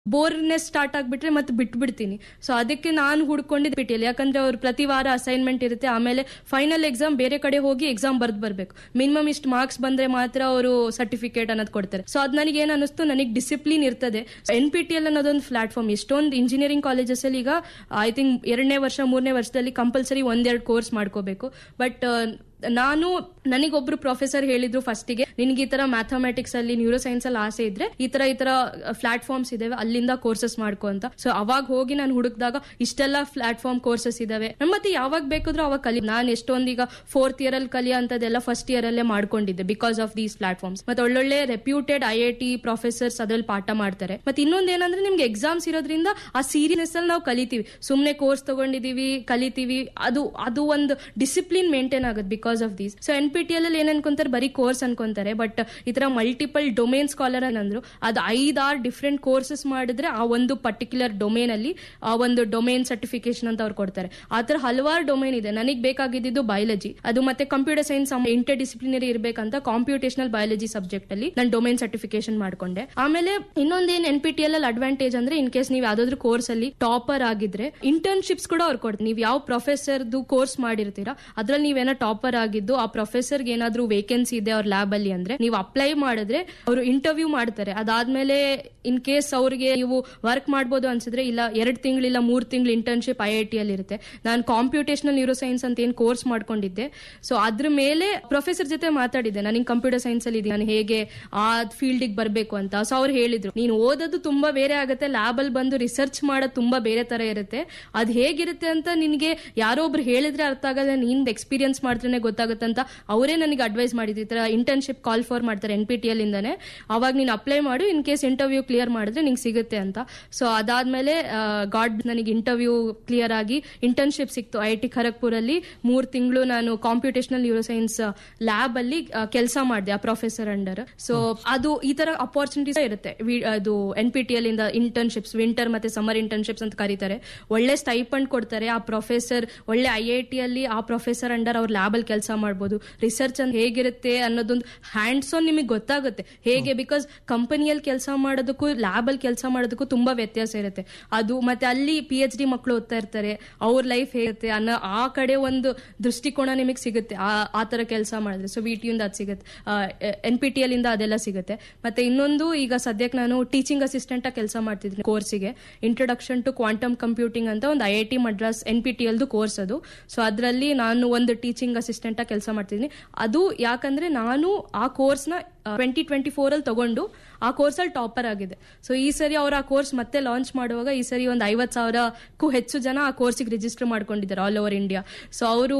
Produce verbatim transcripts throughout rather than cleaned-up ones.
ಬೋರ್ನೆಸ್ start ಆಗ್ಬಿಟ್ರೆ ಮತ್ತೆ ಬಿಟ್ಬಿಡ್ತೀನಿ. So ಅದಕ್ಕೆ ನಾನು ಹುಡ್ಕೊಂಡಿದ್ದು ಬಿಟ್ಟಿಲ್ಲ, ಯಾಕಂದ್ರೆ ಅವ್ರು ಪ್ರತಿ ವಾರ ಅಸೈನ್ಮೆಂಟ್ ಇರುತ್ತೆ, ಆಮೇಲೆ ಫೈನಲ್ ಎಕ್ಸಾಮ್ ಬೇರೆ ಕಡೆ ಹೋಗಿ ಎಕ್ಸಾಮ್ ಬರ್ದ್ ಬರ್ಬೇಕು. ಮಿನಿಮಮ್ ಇಷ್ಟು ಮಾರ್ಕ್ಸ್ ಬಂದ್ರೆ ಮಾತ್ರ ಅವರು ಸರ್ಟಿಫಿಕೇಟ್ ಅನ್ನೋದು ಕೊಡ್ತಾರೆ. ಸೊ ಅದ್ ನನಗೆ ಏನ್ ಅನಿಸ್ತು, ನನಗೆ ಡಿಸಿಪ್ಲಿನ್ ಇರ್ತದೆ. ಎನ್ ಪಿ ಟಿ ಎಲ್ ಅನ್ನೋದೊಂದು ಪ್ಲಾಟ್ಫಾರ್ಮ್. ಎಷ್ಟೊಂದು ಇಂಜಿನಿಯರಿಂಗ್ ಕಾಲೇಜಸ್ ಅಲ್ಲಿ ಈಗ ಐ ಥಿಂಕ್ ಎರಡನೇ ವರ್ಷ ಮೂರನೇ ವರ್ಷದಲ್ಲಿ ಕಂಪಲ್ಸರಿ ಒಂದೆರಡು ಕೋರ್ಸ್ ಮಾಡ್ಕೋಬೇಕು. ಬಟ್ ನಾನು ನನಗೊಬ್ರು ಪ್ರೊಫೆಸರ್ ಹೇಳಿದ್ರು ಫಸ್ಟಿಗೆ, ನಿನ್ಗೆ ಈ ತರ ಮ್ಯಾಥಮೆಟಿಕ್ಸ್ ಅಲ್ಲಿ ನ್ಯೂರೋ ಸೈನ್ಸ್ ಅಲ್ಲಿ ಆಸೆ ಇದ್ರೆ ಈ ತರ ಈ ತರ ಪ್ಲಾಟ್ಫಾರ್ಮ್ಸ್ ಇದಾವೆ, ಅಲ್ಲಿಂದ ಕೋರ್ಸಸ್ ಮಾಡ್ಕೊ ಅಂತ. ಸೊ ಅವಾಗ ಹೋಗಿ ನಾನು ಹುಡುಕ್ದಾಗ ಇಷ್ಟೆಲ್ಲ ಪ್ಲಾಟ್ಫಾರ್ಮ್ ಕೋರ್ಸಸ್ ಇದಾವೆ. ಮತ್ತೆ ಯಾವಾಗ ಬೇಕಾದ್ರೂ ಅವಾಗ ಕಲಿ. ನಾನು ಎಷ್ಟೊಂದು ಈಗ ಫೋರ್ತ್ ಇಯರ್ ಅಲ್ಲಿ ಕಲಿಯೋ ಅಂತದೆಲ್ಲ ಫಸ್ಟ್ ಇಯರ್ ಅಲ್ಲೇ ಮಾಡ್ಕೊಂಡಿದ್ದೆ ಬಿಕಾಸ್ ಆಫ್ ದೀಸ್ ಪ್ಲಾಟ್ಫಾರ್ಮ್ಸ್. ಮತ್ತೆ ಒಳ್ಳೊಳ್ಳೆ reputed I I T professors ಅದ್ರಲ್ಲಿ ಪಾಠ ಮಾಡ್ತಾರೆ. ಮತ್ತೆ ಇನ್ನೊಂದ್ ಏನಂದ್ರೆ ನಿಮ್ಗೆ ಎಕ್ಸಾಮ್ಸ್ ಇರೋದ್ರಿಂದ ಆ ಸೀರಿಯಸ್ನೆಸ್ ಅಲ್ಲಿ ನಾವು ಕಲಿತೀವಿ. ಸುಮ್ನೆ ಕೋರ್ಸ್ ತಗೊಂಡಿದೀವಿ ಕಲಿತೀವಿ, ಅದು ಅದು ಒಂದು ಡಿಸಿಪ್ಲಿನ್ ಮೇಂಟೈನ್ ಆಗುತ್ತೆ because of these. So N P T L ಅಲ್ಲಿ ಏನ್ ಅನ್ಕೊಂತಾರೆ, ಬರೀ ಕೋರ್ಸ್ ಅನ್ಕೊಂತಾರೆ. ಬಟ್ ಈ ತರ ಮಲ್ಟಿಪಲ್ ಡೊಮೇನ್ ಸ್ಕಾಲರ್ ಏನಂದ್ರು, ಅದು ಐದಾರು ಡಿಫ್ರೆಂಟ್ ಕೋರ್ಸಸ್ ಮಾಡಿದ್ರೆ ಆ ಒಂದು ಪರ್ಟಿಕ್ಯುಲರ್ ಡೊಮೇನ್ ಅಲ್ಲಿ ಆ ಒಂದು ಡೊಮೇನ್ ಸರ್ಟಿಫಿಕೇಶನ್ ಅಂತ ಅವ್ರು ಕೊಡ್ತಾರೆ. ಆತರ ಹಲವಾರು ಡೊಮೇನ್ ಇದೆ. ನನಗೆ ಬೇಕಾಗಿದ್ದು ಬಯಾಲಜಿ, ಅದು ಮತ್ತೆ computer science inter disciplinary ಇರ್ಬೇಕಂತ computational biology subject ಅಲ್ಲಿ ನಾನು ಡೊಮೇನ್ ಸರ್ಟಿಫಿಕೇಶನ್ ಮಾಡ್ಕೊಂಡೆ. ಆಮೇಲೆ ಇನ್ನೊಂದೇನ್ ಎನ್ ಪಿ ಟಿ ಎಲ್ ಅಲ್ಲಿ ಅಡ್ವಾಂಟೇಜ್ ಅಂದ್ರೆ, ಇನ್ ಕೇಸ್ ನೀವು ಯಾವ್ದಾದ್ರು ಕೋರ್ಸ್ ಅಲ್ಲಿ ಟಾಪರ್ ಆಗಿದ್ರೆ ಇಂಟರ್ನ್ಶಿಪ್ಸ್ ಕೂಡ ಅವ್ರು ಕೊಡ್ತಾರೆ. ನೀವು ಯಾವ ಪ್ರೊಫೆಸರ್ದು ಕೋರ್ಸ್ ಮಾಡಿರ್ತೀರಾ ಅದ್ರಲ್ಲಿ ನೀವೇನೋ ಟಾಪರ್ ಆಗಿದ್ದು ಆ ಪ್ರೊಫೆಸರ್ ಏನಾದ್ರೂ ವೇಕೆನ್ಸಿ ಇದೆ ಅವ್ರ ಲ್ಯಾಬ್ ಅಲ್ಲಿ ಅಂದ್ರೆ ನೀವು ಅಪ್ಲೈ ಮಾಡಿದ್ರೆ ಅವರು ಇಂಟರ್ವ್ಯೂ ಮಾಡ್ತಾರೆ. ಅದಾದ್ಮೇಲೆ ಇನ್ ಕೇಸ್ ಅವ್ರಿಗೆ ನೀವು ವರ್ಕ್ ಮಾಡ್ಬೋದು ಅನ್ಸಿದ್ರೆ ಇಲ್ಲ ಎರಡ್ ತಿಂಗಳು ಇಲ್ಲ ಮೂರ್ ತಿಂಗಳು ಇಂಟರ್ನ್ಶಿಪ್ ಐ ಐ ಟಿ ಅಲ್ಲಿ ಇರುತ್ತೆ. ನಾನು ಕಾಂಪ್ಯೂಟೇಷನಲ್ ನ್ಯೂರೋ ಸೈನ್ಸ್ ಅಂತ ಏನ್ ಕೋರ್ಸ್ ಮಾಡ್ಕೊಂಡಿದ್ದೆ, ಸೊ ಅದ್ರ ಮೇಲೆ ಪ್ರೊಫೆಸರ್ ಜೊತೆ ಮಾತಾಡಿದ್ದೆ. ನಾನು ಕಂಪ್ಯೂಟರ್ ಸೈನ್ಸ್ ಅಲ್ಲಿ ಇದ್ದೀನಿ, ನಾನು ಹೇಗೆ ಆ ಫೀಲ್ಡ್ ಗೆ ಬರ್ಬೇಕು ಅಂತ. ಸೊ ಅವ್ರು ಹೇಳಿದ್ರು, ನೀನು ಓದೋದು ತುಂಬಾ ಬೇರೆ ಆಗುತ್ತೆ, ಲ್ಯಾಬ್ ಅಲ್ಲಿ ಬಂದು ರಿಸರ್ಚ್ ಮಾಡೋದು ತುಂಬಾ ಬೇರೆ ತರ ಇರುತ್ತೆ. ಅದ್ ಹೇಗಿರುತ್ತೆ ಅಂತ ನಿನ್ಗೆ ಯಾರೋ ಒಬ್ರು ಹೇಳಿದ್ರೆ ಅರ್ಥ ಆಗಲ್ಲ, ನಿಂದ ಎಕ್ಸ್ಪೀರಿಯನ್ಸ್ ಮಾಡಿದ್ರೆ ಗೊತ್ತಾಗುತ್ತೆ ಅಂತ ಅವರೇ ನನಗೆ ಅಡ್ವೈಸ್ ಮಾಡಿದ್ರು. ಈ ತರ ಇಂಟರ್ನ್ಶಿಪ್ ಕಾಲ್ ಫಾರ್ ಮಾಡ್ತಾರೆ ಎನ್ ಪಿ ಟಿ ಎಲ್ ಇಂದಾನೆ, ಅವಾಗ ನೀನು ಅಪ್ಲೈ ಮಾಡು, ಇನ್ ಕೇಸ್ ಇಂಟರ್ವ್ಯೂ ಕ್ಲಿಯರ್ ಮಾಡಿದ್ರೆ ನಿಂಗೆ ಸಿಗುತ್ತೆ ಅಂತ. ಸೊ ಅದಾದ್ಮೇಲೆ ಗಾಡ್ ನನಗೆ ಇಂಟರ್ವ್ಯೂ ಕ್ಲಿಯರ್ ಆಗಿ ಇಂಟರ್ನ್ಶಿಪ್ ಸಿಕ್ತು ಐ ಐ ಟಿ ಖರಗ್ಪುರ್ ಅಲ್ಲಿ. ಮೂರ್ ತಿಂಗಳು ನಾನು ಕಾಂಪ್ಯೂಟೇಷನಲ್ ನ್ಯೂರೋ ಸೈನ್ಸ್ ಲ್ಯಾಬ್ ಅಲ್ಲಿ ಕೆಲಸ ಮಾಡಿದೆ ಆ ಪ್ರೊಫೆಸರ್ ಅಂಡರ್. ಸೊ ಅದು ಈ ತರ ಅಪರ್ಚುನಿಟೀಸ್ ಇರುತ್ತೆ. ಅದು ಎನ್ ಪಿ ಟಿ ಎಲ್ ಇಂದ ಇಂಟರ್ನ್ಶಿಪ್ಸ್, ವಿಂಟರ್ ಮತ್ತೆ ಸಮ್ಮರ್ ಇಂಟರ್ನ್ಶಿಪ್ಸ್ ಅಂತ ಕರೀತಾರೆ. ಒಳ್ಳೆ ಸ್ಟೈಪಂಡ್ ಕೊಡ್ತಾರೆ. ಆ ಪ್ರೊಫೆಸರ್ ಒಳ್ಳೆ ಐ ಐ ಟಿ ಅಲ್ಲಿ ಆ ಪ್ರೊಫೆಸರ್ ಅಂಡರ್ ಅವ್ರ ಲ್ಯಾಬ್ ಅಲ್ಲಿ ಕೆಲಸ ಮಾಡಬಹುದು. ರಿಸರ್ಚ್ ಅಂತ ಹೇಗಿರುತ್ತೆ ಅನ್ನೋದೊಂದು ಹ್ಯಾಂಡ್ಸ್ ಆನ್ ನಿಮಗೆ ಗೊತ್ತಾಗುತ್ತೆ ಹೇಗೆ. ಬಿಕಾಸ್ ಕಂಪನಿಯಲ್ಲಿ ಕೆಲಸ ಮಾಡೋದಕ್ಕೂ ಲ್ಯಾಬ್ ಅಲ್ಲಿ ಕೆಲಸ ಮಾಡೋದಕ್ಕೂ ತುಂಬಾ ವ್ಯತ್ಯಾಸ ಇರುತ್ತೆ. ಅದು ಮತ್ತೆ ಅಲ್ಲಿ ಪಿ ಎಚ್ ಡಿ ಮಕ್ಕಳು ಓದ್ತಾ ಇರ್ತಾರೆ, ಅವ್ರ ಲೈಫ್ ಹೇಗಿರುತ್ತೆ ಅನ್ನೋ ಆ ಕಡೆ ಒಂದು ದೃಷ್ಟಿಕೋನ ನಿಮಗೆ ಸಿಗುತ್ತೆ ಆ ತರ ಕೆಲಸ ಮಾಡಿದ್ರೆ. ಸೊ ವಿ ಟಿ ಯಿಂದ ಅದು ಸಿಗುತ್ತೆ, ಎನ್ ಪಿ ಟಿ ಎಲ್ ಇಂದ ಅದೆಲ್ಲ ಸಿಗುತ್ತೆ. ಮತ್ತೆ ಇನ್ನೊಂದು, ಈಗ ಸದ್ಯಕ್ಕೆ ನಾನು ಟೀಚಿಂಗ್ ಅಸಿಸ್ಟೆಂಟ್ ಆಗಿ ಕೆಲಸ ಮಾಡ್ತಿದ್ದೀನಿ ಕೋರ್ಸಿಗೆ. ಇಂಟ್ರೊಡಕ್ಷನ್ ಟು ಕ್ವಾಂಟಮ್ ಕಂಪ್ಯೂಟಿಂಗ್ ಅಂತ ಒಂದು I I T Madras N P T ಎಲ್ದು course ಅದು. ಸೊ ಅದರಲ್ಲಿ ನಾನು ಒಂದು ಟೀಚಿಂಗ್ ಅಸಿಸ್ಟೆಂಟ್ ಆಗಿ ಕೆಲಸ ಮಾಡ್ತಿದ್ದೀನಿ. ಅದು ಯಾಕಂದ್ರೆ ನಾನು ಆ ಕೋರ್ಸ್ ನ ಟ್ವೆಂಟಿ ಟ್ವೆಂಟಿ ಫೋರ್ ಅಲ್ಲಿ ತಗೊಂಡು ಆ ಕೋರ್ಸ್ ಅಲ್ಲಿ ಟಾಪರ್ ಆಗಿದೆ. ಸೊ ಈ ಸರಿ ಅವ್ರು ಆ ಕೋರ್ಸ್ ಮತ್ತೆ ಲಾಂಚ್ ಮಾಡುವಾಗ ಈ ಸರಿ ಒಂದು ಐವತ್ ಸಾವಿರಕ್ಕೂ ಹೆಚ್ಚು ಜನ ಆ ಕೋರ್ಸಿಗೆ ರಿಜಿಸ್ಟರ್ ಮಾಡ್ಕೊಂಡಿದ್ದಾರೆ ಆಲ್ ಓವರ್ ಇಂಡಿಯಾ. ಸೊ ಅವರು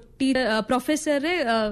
ಪ್ರೊಫೆಸರ್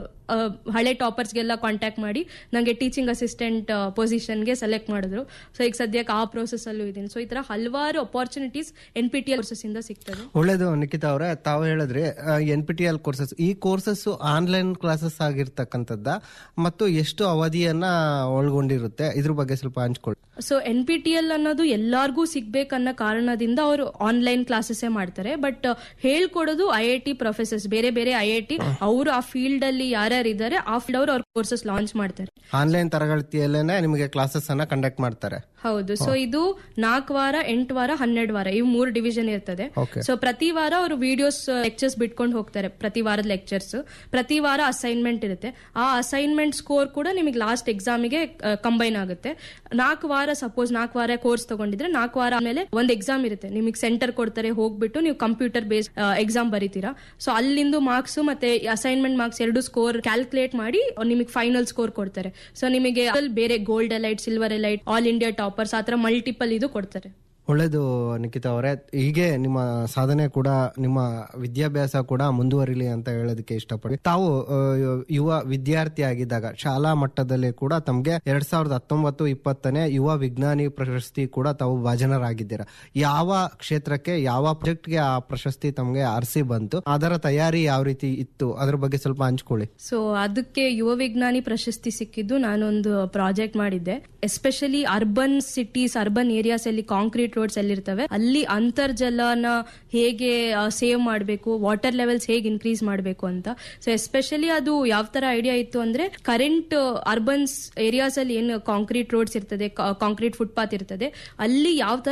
ಹಳೆ ಟಾಪರ್ಸ್ಗೆಲ್ಲ ಕಾಂಟ್ಯಾಕ್ಟ್ ಮಾಡಿ ನಂಗೆ ಟೀಚಿಂಗ್ ಅಸಿಸ್ಟೆಂಟ್ ಪೊಸಿಷನ್ಗೆ ಸೆಲೆಕ್ಟ್ ಮಾಡಿದ್ರು. ಸೊ ಈಗ ಸದ್ಯಕ್ಕೆ ಆ ಪ್ರೋಸೆಸ್ ಅಲ್ಲೂ ಇದ್ದೀನಿ. ಸೊ ಈ ತರ ಹಲವಾರು opportunities N P T L courses ಇಂದ ಸಿಗ್ತದೆ. ಒಳ್ಳೇದು ನಿಖಿತಾ ಅವರೇ, ತಾವು ಹೇಳಿದ್ರಿ N P T L courses, ಈ ಕೋರ್ಸಸ್ ಆನ್ಲೈನ್ ಕ್ಲಾಸಸ್ ಆಗಿರ್ತಕ್ಕಂಥದ್ದ ಮತ್ತು ಎಷ್ಟು ಅವಧಿಯನ್ನ ಒಳಗೊಂಡಿರುತ್ತೆ, ಇದ್ರ ಬಗ್ಗೆ ಸ್ವಲ್ಪ ಹಂಚ್ಕೊಳ್ಳಿ. So N P T L ಅನ್ನೋದು ಎಲ್ಲಾರ್ಗೂ ಸಿಗ್ಬೇಕನ್ನೋ ಕಾರಣದಿಂದ ಅವರು ಆನ್ಲೈನ್ ಕ್ಲಾಸಸ್ ಮಾಡ್ತಾರೆ. ಬಟ್ ಹೇಳ್ಕೊಡೋದು ಐ ಐ ಟಿ ಪ್ರೊಫೆಸರ್ಸ್, ಬೇರೆ ಬೇರೆ ಐ ಐ ಟಿ ಅವರು ಆ ಫೀಲ್ಡ್ ಅಲ್ಲಿ ಯಾರ್ಯಾರು ಇದ್ದಾರೆ ಆ ಫೀಲ್ಡ್ ಅವರು ಅವ್ರ ಕೋರ್ಸಸ್ ಲಾಂಚ್ ಮಾಡ್ತಾರೆ. ಆನ್ಲೈನ್ ತರಗತಿಯಲ್ಲೇನೆ ನಿಮಗೆ ಕ್ಲಾಸಸ್ ಅನ್ನ ಕಂಡಕ್ಟ್ ಮಾಡ್ತಾರೆ. ಹೌದು. ಸೊ ಇದು ನಾಲ್ಕು ವಾರ, ಎಂಟು ವಾರ, ಹನ್ನೆರಡು ವಾರ, ಇವು ಮೂರು ಡಿವಿಷನ್ ಇರ್ತದೆ. ಸೊ ಪ್ರತಿ ವಾರ ಅವರು ವಿಡಿಯೋಸ್ ಲೆಕ್ಚರ್ಸ್ ಬಿಟ್ಕೊಂಡು ಹೋಗ್ತಾರೆ, ಪ್ರತಿ ವಾರದ ಲೆಕ್ಚರ್ಸ್. ಪ್ರತಿ ವಾರ ಅಸೈನ್ಮೆಂಟ್ ಇರುತ್ತೆ. ಆ ಅಸೈನ್ಮೆಂಟ್ ಸ್ಕೋರ್ ಕೂಡ ನಿಮಗೆ ಲಾಸ್ಟ್ ಎಕ್ಸಾಮಿಗೆ ಕಂಬೈನ್ ಆಗುತ್ತೆ. ನಾಲ್ಕು ವಾರ ಸಪೋಸ್ ನಾಲ್ಕು ವಾರ ಕೋರ್ಸ್ ತಗೊಂಡಿದ್ರೆ ನಾಲ್ಕು ವಾರ ಆಮೇಲೆ ಒಂದು ಎಕ್ಸಾಮ್ ಇರುತ್ತೆ. ನಿಮಗೆ ಸೆಂಟರ್ ಕೊಡ್ತಾರೆ, ಹೋಗ್ಬಿಟ್ಟು ನೀವು ಕಂಪ್ಯೂಟರ್ ಬೇಸ್ ಎಕ್ಸಾಮ್ ಬರೀತೀರಾ. ಸೊ ಅಲ್ಲಿಂದು ಮಾರ್ಕ್ಸ್ ಮತ್ತೆ ಅಸೈನ್ಮೆಂಟ್ ಮಾರ್ಕ್ಸ್ ಎರಡು ಸ್ಕೋರ್ ಕ್ಯಾಲ್ಕುಲೇಟ್ ಮಾಡಿ ನಿಮಗೆ ಫೈನಲ್ ಸ್ಕೋರ್ ಕೊಡ್ತಾರೆ. ಸೊ ನಿಮಗೆ ಬೇರೆ gold elite, silver elite, all India toppers ಆತರ ಮಲ್ಟಿಪಲ್ ಇದು ಕೊಡ್ತಾರೆ. ಒಳ್ಳೇದು ನಿಖಿತಾ ಅವರೇ, ಹೀಗೆ ನಿಮ್ಮ ಸಾಧನೆ ಕೂಡ ನಿಮ್ಮ ವಿದ್ಯಾಭ್ಯಾಸ ಕೂಡ ಮುಂದುವರಿಲಿ ಅಂತ ಹೇಳೋದಕ್ಕೆ ಇಷ್ಟಪಡಿ. ತಾವು ಯುವ ವಿದ್ಯಾರ್ಥಿ ಆಗಿದ್ದಾಗ ಶಾಲಾ ಮಟ್ಟದಲ್ಲಿ ಕೂಡ ತಮ್ಗೆ ಎರಡ್ ಸಾವಿರದ ಹತ್ತೊಂಬತ್ತು ಇಪ್ಪತ್ತನೇ ಯುವ ವಿಜ್ಞಾನಿ ಪ್ರಶಸ್ತಿ ಕೂಡ ತಾವು ಭಾಜನರಾಗಿದ್ದೀರಾ. ಯಾವ ಕ್ಷೇತ್ರಕ್ಕೆ, ಯಾವ ಪ್ರಾಜೆಕ್ಟ್ಗೆ ಆ ಪ್ರಶಸ್ತಿ ತಮ್ಗೆ ಅರಸಿ ಬಂತು, ಅದರ ತಯಾರಿ ಯಾವ ರೀತಿ ಇತ್ತು, ಅದ್ರ ಬಗ್ಗೆ ಸ್ವಲ್ಪ ಹಂಚ್ಕೊಳ್ಳಿ. ಸೊ ಅದಕ್ಕೆ ಯುವ ವಿಜ್ಞಾನಿ ಪ್ರಶಸ್ತಿ ಸಿಕ್ಕಿದ್ದು, ನಾನೊಂದು ಪ್ರಾಜೆಕ್ಟ್ ಮಾಡಿದ್ದೆ. Especially urban cities, urban areas ಅಲ್ಲಿ ಕಾಂಕ್ರೀಟ್ ಕಾಂಕ್ರೀಟ್ ರೋಡ್ಸ್ ಎಲ್ಲಿರ್ತವೆ ಅಲ್ಲಿ ಅಂತರ್ಜಲನ ಹೇಗೆ ಸೇವ್ ಮಾಡಬೇಕು, ವಾಟರ್ ಲೆವೆಲ್ಸ್ ಹೇಗೆ ಇನ್ಕ್ರೀಸ್ ಮಾಡಬೇಕು ಅಂತ. ಸೊ ಎಸ್ಪೆಷಲಿ ಅದು ಯಾವ ತರ ಐಡಿಯಾ ಇತ್ತು ಅಂದ್ರೆ ಕರೆಂಟ್ ಅರ್ಬನ್ಸ್ ಏರಿಯಾಸ್ ಅಲ್ಲಿ ಏನು ಕಾಂಕ್ರೀಟ್ ರೋಡ್ಸ್ ಇರ್ತದೆ, ಕಾಂಕ್ರೀಟ್ ಫುಟ್ಪಾತ್ ಇರ್ತದೆ, ಅಲ್ಲಿ ಯಾವ ತರ